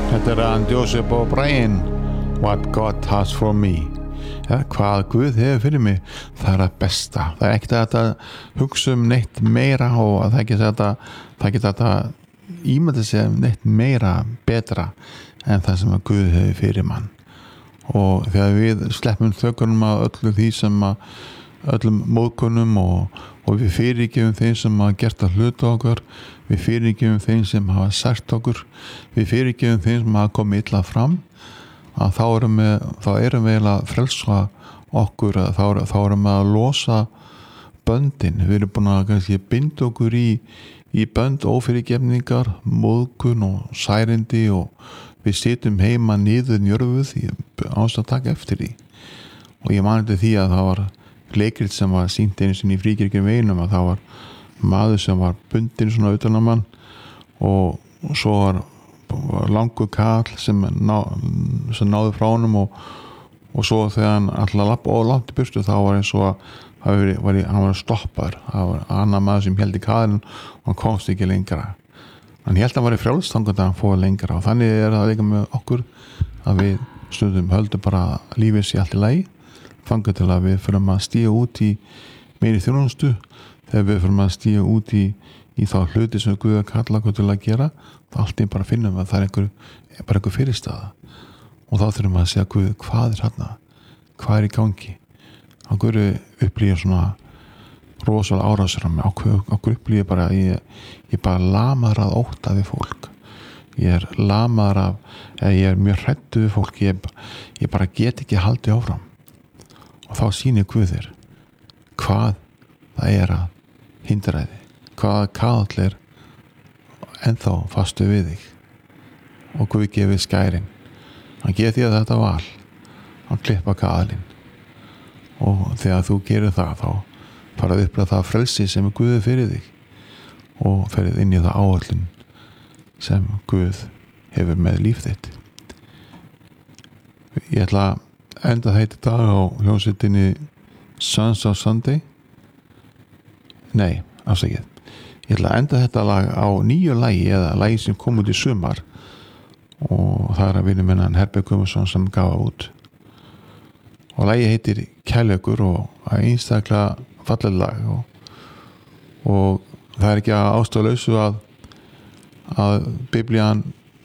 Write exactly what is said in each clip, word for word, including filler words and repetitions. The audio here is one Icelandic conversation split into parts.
Þetta er hann Joseph O'Brien, What God Has For Me. Ja, hvað Guð hefur fyrir mig, það er að besta. Það er ekkert að þetta hugsa um neitt meira og það er ekki þetta, það er ekki þetta ímynda sig neitt meira betra en það sem að Guð hefur fyrir mann. Og þegar við sleppum þökunum að öllu því sem að öllum móðgunum og, og við fyrirgefum þeim sem hafa gert að hluta okkur, við fyrirgefum þeim sem hafa sært okkur, við fyrirgefum þeim sem hafa komið illa fram, að þá erum við, þá erum við að frelsa okkur, að þá, þá erum við að losa böndin. Við erum búin að kannski binda okkur í, í bönd ófyrirgefningar, móðgun og særindi og við sitjum heima niður njörfuð ást að taka eftir því. Og ég man eftir því að það var leikrit sem var sýnt einu sinni í Fríkirkjum einum, að það var maður sem var bundinn svona utan á mann og, og svo var, var langur kall sem, ná, sem náði frá honum og, og svo þegar hann alltaf lappa og langt í burtu þá var eins og að var, var, hann var stoppar, það var annar maður sem held í kallinn og hann komst ekki lengra. Hann held að hann var í frjálstangandi að hann fóði lengra og þannig er það líka með okkur að við stundum höldum bara að lífið sé allt í lagi fanga til að við förum að stíga út í meiri þjónustu, þegar við förum að stíga út í, í þá hluti sem Guð að kalla okkur til að gera, þá allt í bara finnum við að það er einhver, bara einhver fyrirstaða og þá þurfum við að segja Guð, hvað er hérna, hvað er í gangi og Guð upplýðir svona rosalega árásir á mig, okkur upplýðir bara ég, ég bara lamaður að ótta við fólk, ég er lamaður af, eða ég er mjög hræddur við fólk, ég, ég bara get ekki haldið áfram og þá sýnir Guð þér hvað það er að hindra þig, hvað kaðall er ennþá fastu við þig og Guð gefið skærin, hann gefið þér þetta val, hann klippa kaðalinn og þegar þú gerir það þá farað upplega það frelsi sem er Guð fyrir þig og ferið inn í það áætlun sem Guð hefur með líf þitt. Ég ætla að enda þetta dag á hljómsveitinni Sons of Sunday nei, afsakið ég ætla að enda þetta lag á nýju lagi eða lagi sem kom út í sumar og það er að vinna minna Herbert Guðmundsson sem gaf út og lagi heitir Kærleikur og er einstaklega falleg lag og, og það er ekki að ástæðulausu að að Biblían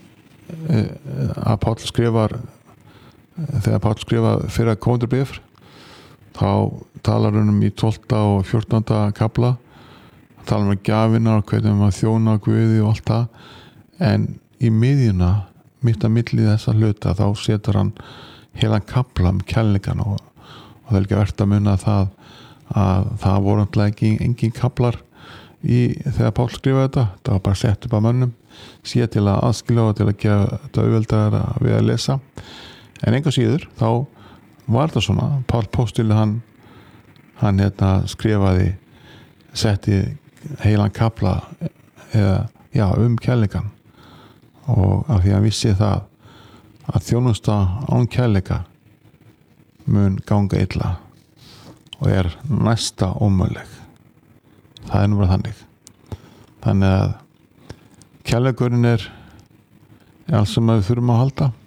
að Páll skrifar þegar Páll skrifa fyrir að Kórinþerbréf þá talar hann um í tólfta og fjórtánda kafla talar um að gjafina og hvernig maður þjóna Guði og allt það en í miðjuna mitt að milli þessa hluta þá setur hann helan kafla um kærleikan og, og það er ekki verðt að munna það að það voru alltaf ekki engin kaflar í þegar Páll skrifaði þetta það var bara sett upp að mönnum síðan til að aðskilja og til að gefa þetta auðveldar við að lesa en einhver síður þá var það svona Páll Póstuli hann hann hérna skrifaði setti heilan kafla eða já um kærleikan og af því að hann vissi það að þjónusta án kærleika mun ganga illa og er næsta ómöguleg það er nú bara þannig þannig að kærleikurinn er allt sem við þurfum að halda